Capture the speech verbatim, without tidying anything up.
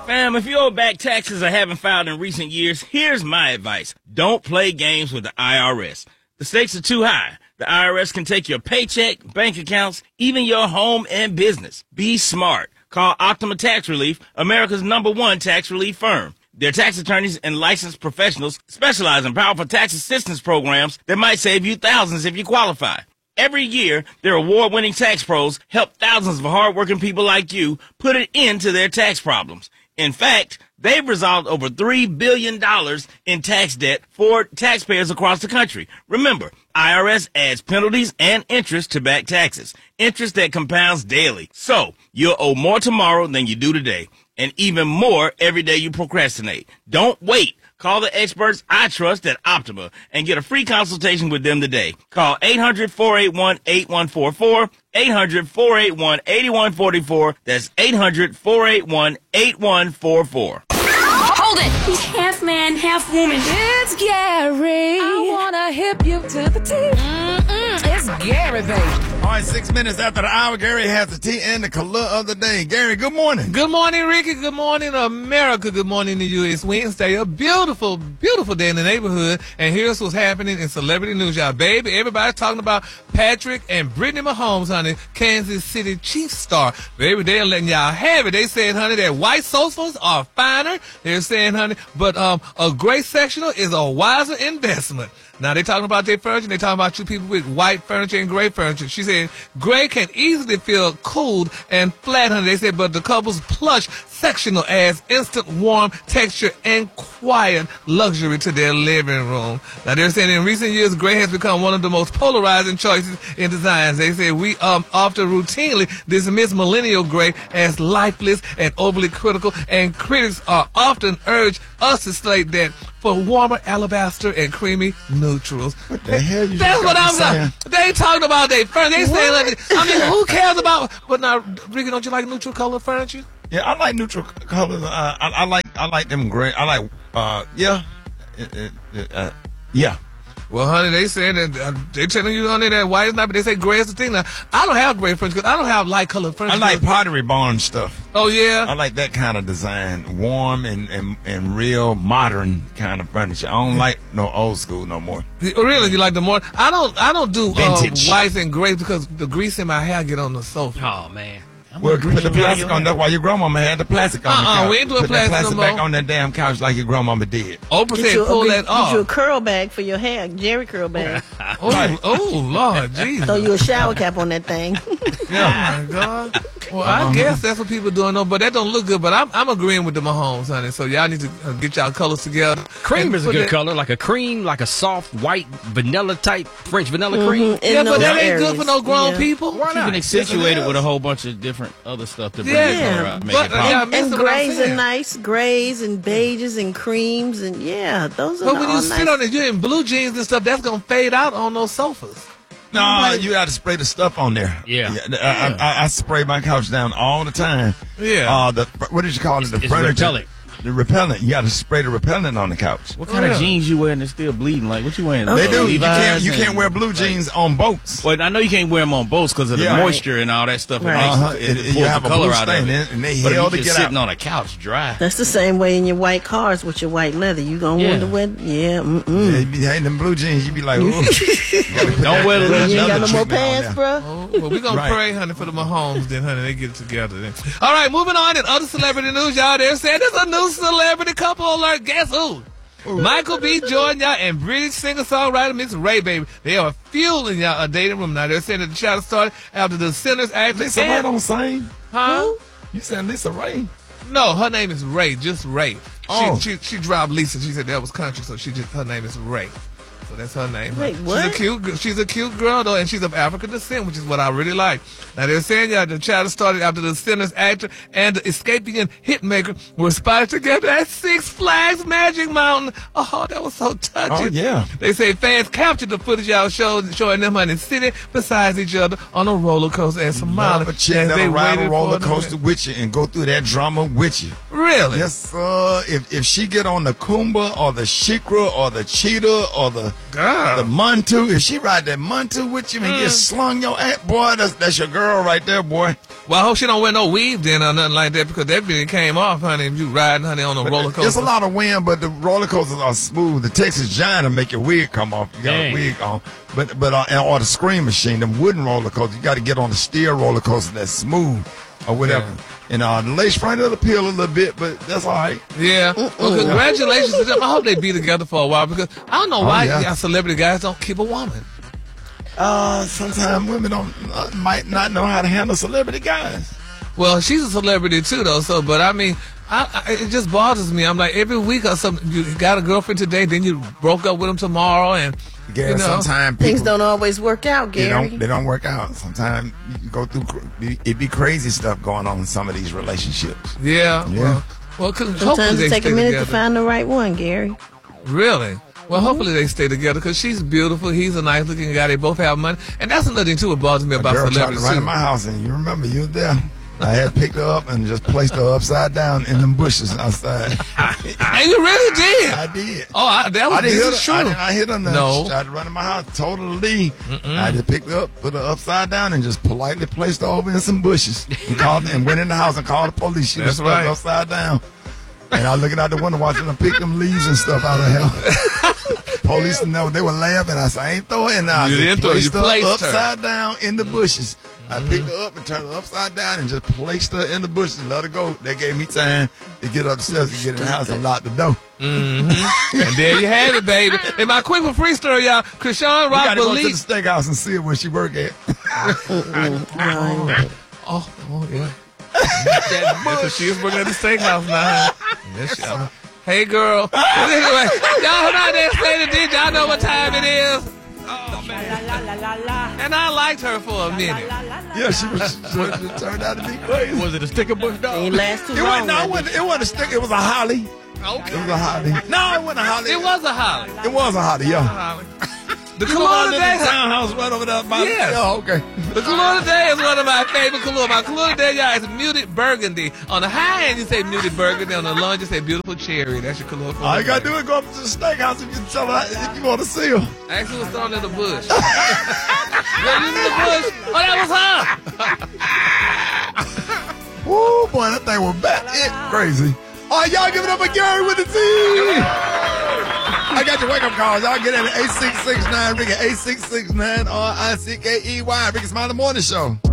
Fam, if you owe back taxes or haven't filed in recent years, here's my advice. Don't play games with the I R S. The stakes are too high. The I R S can take your paycheck, bank accounts, even your home and business. Be smart. Call Optima Tax Relief, America's number one tax relief firm. Their tax attorneys and licensed professionals specialize in powerful tax assistance programs that might save you thousands if you qualify. Every year, their award-winning tax pros help thousands of hardworking people like you put an end to their tax problems. In fact, they've resolved over three billion dollars in tax debt for taxpayers across the country. Remember, I R S adds penalties and interest to back taxes, interest that compounds daily. So, you'll owe more tomorrow than you do today, and even more every day you procrastinate. Don't wait. Call the experts I trust at Optima and get a free consultation with them today. Call eight hundred, four eight one, eight one four four, eight hundred, four eight one, eight one four four. That's eight hundred, four eight one, eight one four four. Hold it! He's half man, half woman. It's Gary. I wanna hip you to the T. Mm-mm, it's Gary, baby. All right, six minutes after the hour, Gary has the tea and the color of the day. Gary, good morning. Good morning, Ricky. Good morning, America. Good morning to you. It's Wednesday, a beautiful, beautiful day in the neighborhood. And here's what's happening in celebrity news, y'all. Baby, everybody's talking about Patrick and Brittany Mahomes, honey, Kansas City Chiefs star. Baby, they're letting y'all have it. They said, honey, that white sofas are finer. They're saying, honey, but um, a gray sectional is a wiser investment. Now, they talking about their furniture. They talking about two people with white furniture and gray furniture. She said gray can easily feel cooled and flat, honey. They said, but the couple's plush sectional adds instant warm texture and quiet luxury to their living room. Now, they're saying in recent years, gray has become one of the most polarizing choices in designs. They say we um often routinely dismiss millennial gray as lifeless and overly critical, and critics are often urge us to slate that for warmer alabaster and creamy neutrals. What the hell you That's what I'm saying? saying. They talking about their furniture. They say, like, I mean, who cares about? But now, Ricky, don't you like neutral color furniture? Yeah, I like neutral colors. Uh, I, I like I like them gray. I like, uh, yeah. Uh, uh, uh, yeah. Well, honey, they saying that uh, they telling you, honey, that white is not, but they say gray is the thing. Now, I don't have gray furniture because I don't have light colored furniture. I like Pottery Barn stuff. Oh, yeah? I like that kind of design, warm and, and, and real modern kind of furniture. I don't like no old school no more. Really, you like the more? I don't. I don't do uh, Vintage. whites and grays because the grease in my hair get on the sofa. Oh, man. Well, put the plastic on. That's why your grandmama had the plastic on the Uh-uh, couch. we ain't doing put plastic that plastic no back more. on that damn couch like your grandmama did. Oprah Get said, you, pull a, that get you a off. curl bag for your hair, Jerry curl bag. Oh, oh, Lord, Jesus. Throw you a shower cap on that thing. Yeah. Oh, my God. Well, I guess that's what people doing, though, but that don't look good. But I'm, I'm agreeing with the Mahomes, honey. So y'all need to uh, get y'all colors together. Cream And is a put good that- color, like a cream, like a soft, white, vanilla type, French vanilla cream. Mhm, in Yeah, but those that ain't areas. good for no grown Yeah. people. Why You not? can accentuate it with a whole bunch of different other stuff to bring Yeah, the color out, make but, it uh, pop. yeah, And, missing and what I'm grays saying. are nice, grays and beiges and creams, and yeah, those are But when all you nice. sit on it, you're in blue jeans and stuff, that's going to fade out on those sofas. No, you got to spray the stuff on there. Yeah. I, I, I spray my couch down all the time. Yeah. Uh, the what did you call it? The It's furniture. repellent. The repellent. You got to spray the repellent on the couch. What kind Oh, yeah. of jeans you wearing that's still bleeding? Like, what you wearing? They do. You Levi's can't. You and- can't wear blue jeans on boats. Well, I know you can't wear them on boats because of the Yeah. moisture and all that stuff. Right. It, makes, Uh-huh. it, It- it you pulls have the a color blue out of stain it. and they but if hell you to just get sitting out. on a couch dry. That's the same way in your white cars with your white leather. You gonna Yeah. wonder what? Yeah, mm Yeah, mm. you be hating them blue jeans. You be like, ooh. Don't wear the You ain't got Another no more treatment on pants, there. bro. Oh, well, we're going Right. to pray, honey, for the Mahomes then, honey. They get it together then. All right, moving on in other celebrity news, y'all. They're saying there's a new celebrity couple alert. Guess who? Michael B. Jordan, y'all, and British singer-songwriter Miss Ray, baby. They are fueling y'all a dating room now. They're saying that the child started after the Sinners actor. Lisa Ray and- don't sing. Huh? You said Lisa Ray. No, her name is Ray, just Ray. Oh. She, she she dropped Lisa. She said that was country, so she just her name is Ray. So that's her name. Wait, She's what? a cute gr- she's a cute girl though, and she's of African descent, which is what I really like. Now they're saying that the child started after the Sinners actor and the escaping hitmaker were spotted together at Six Flags Magic Mountain. Oh, that was so touching. Oh, yeah. They say fans captured the footage y'all showed showing them honey sitting beside each other on a roller coaster and smiling. Love a chick as they that'll ride a waited roller for the- coaster with you and go through that drama with you. Really? Yes, sir. If if she get on the Kumba or the Shikra or the Cheetah or the Girl. The Montu, if she ride that Montu with you and Mm. get slung your ass, boy, that's, that's your girl right there, boy. Well, I hope she don't wear no weave then or nothing like that because that really came off, honey. If you riding, honey, on a roller coaster. There's a lot of wind, but the roller coasters are smooth. The Texas Giant will make your wig come off. You got Dang. a wig on. But, but uh, or the Scream Machine, them wooden roller coasters, you got to get on the steel roller coaster that's smooth or whatever. Yeah. And uh, the lace front will appeal a little bit, but that's all right. Yeah. Well, congratulations to them. I hope they be together for a while because I don't know why yeah. y'all celebrity guys don't keep a woman. Uh, sometimes women don't uh, might not know how to handle celebrity guys. Well, she's a celebrity too, though. So, but I mean, I, I, it just bothers me. I'm like every week or something. You got a girlfriend today, then you broke up with him tomorrow, and Gary, you know, sometimes Things people, don't always work out, they Gary. don't they don't work out. Sometimes you go through cr- it be crazy stuff going on in some of these relationships. yeah, Yeah. well, well, cause hopefully Sometimes they it take a stay minute together. to find the right one, Gary. Really? Well, hopefully they stay together because she's beautiful. He's a nice looking guy. They both have money, and that's another thing too. What bothers me A about girl tried to celebrities run too. in my house, and you remember you were there. I had picked her up and just placed her upside down in them bushes outside. And you really did. I did. Oh, I, that was I didn't this hit is her. I true. didn't I hit her. Now. No. She tried to run in my house. Totally. I just picked her up, put her upside down, and just politely placed her over in some bushes. And called and went in the house and called the police. She That's was stuck right. upside down. And I was looking out the window watching them pick them leaves and stuff out of hell. Police know they were laughing. I said, I ain't throwing it now. I You just didn't throw it. You placed her placed her. upside down in the bushes. I picked her up and turned her upside down and just placed her in the bushes and let her go. They gave me time to get upstairs and get in the house and lock the door. And there you have it, baby. And my quick for free story, y'all. Krishan We Rock got to go to the believes. steakhouse and see where she work at. No. Oh, oh yeah. Because she is working at the steakhouse now. Yes, she- uh, hey, girl. But anyway, y'all heard out there saying it, did y'all know what time it is? Oh, man. And I liked her for a minute. Yeah, she was. She, she turned out to be crazy. Was it a sticker bush dog? Ain't last too It long. wasn't. No, it I wasn't. It wasn't a stick. It was a holly. It Okay. was a holly. No, it wasn't a holly. It was a holly. It was a holly. Yeah. Holly. The You Kahlua know that today. little townhouse right over there by Yes. Yeah, okay. The Kahlua today is one of my favorite Kahlua. My Kahlua today, y'all, is muted burgundy. On the high end, you say muted burgundy. On the low end, you say beautiful cherry. That's your Kahlua. All you gotta do is go up to the steakhouse if you tell her if you want to see her. Actually, was thrown in the bush. Girl, you in the bush? Oh, that was her. Woo, boy, that thing was bad. It crazy. All right, y'all give it up for Gary with the T. I got your wake-up calls. Y'all get at it eight six six nine, Ricky, eight six six nine, R I C K E Y, Ricky Smiley Morning Show.